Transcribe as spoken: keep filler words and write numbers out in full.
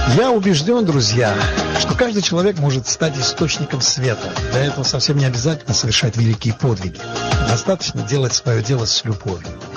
Я убежден, друзья, что каждый человек может стать источником света. Для этого совсем не обязательно совершать великие подвиги. Достаточно делать свое дело с любовью.